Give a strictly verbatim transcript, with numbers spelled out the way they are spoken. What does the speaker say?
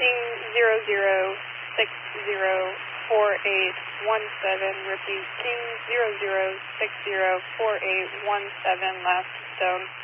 King zero zero six zero four eight one seven. Repeat, King zero zero six zero four eight one seven, last stone.